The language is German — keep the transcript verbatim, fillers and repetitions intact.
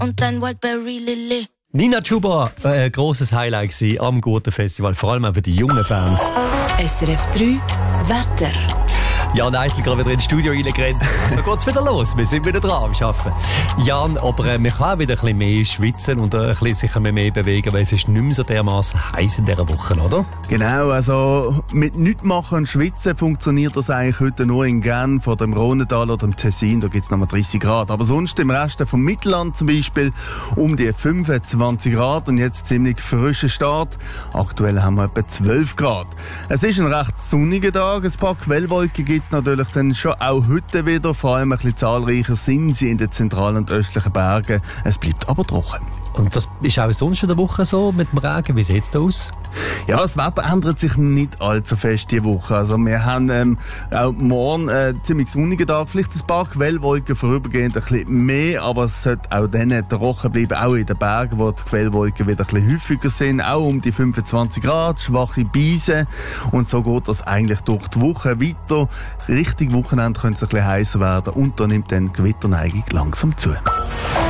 und dein Wildberry Lily. Nina Chuba, äh, ein grosses Highlight gewesen am Gurten-Festival, vor allem auch für die jungen Fans. S R F drei Wetter. Jan Eichel gerade wieder ins Studio reingerannt. So geht's wieder los. Wir sind wieder dran am Arbeiten. Jan, aber äh, man kann auch wieder ein bisschen mehr schwitzen und äh, ein bisschen sich mehr bewegen, weil es ist nicht mehr so dermaßen heiß in dieser Woche, oder? Genau, also mit nichts machen und schwitzen funktioniert das eigentlich heute nur in Genf oder im Rhonedal oder im Tessin, da gibt es nochmal dreißig Grad. Aber sonst im Rest vom Mittelland zum Beispiel um die fünfundzwanzig Grad und jetzt ziemlich frischer Start. Aktuell haben wir etwa zwölf Grad. Es ist ein recht sonniger Tag, ein paar Quellwolken gibt es natürlich dann schon auch heute wieder, vor allem ein bisschen zahlreicher sind sie in den zentralen und östlichen Bergen. Es bleibt aber trocken. Und das ist auch sonst in der Woche so mit dem Regen. Wie sieht es da aus? Ja, das Wetter ändert sich nicht allzu fest diese Woche. Also wir haben ähm, auch morgen äh, ziemlich sonnigen Tag, vielleicht ein paar Quellwolken vorübergehend ein bisschen mehr, aber es sollte auch dann trocken bleiben, auch in den Bergen, wo die Quellwolken wieder ein bisschen häufiger sind, auch um die fünfundzwanzig Grad, schwache Beise und so geht das eigentlich durch die Woche weiter. Richtig Wochenende könnte es ein bisschen heißer werden und dann nimmt dann die Gewitterneigung langsam zu.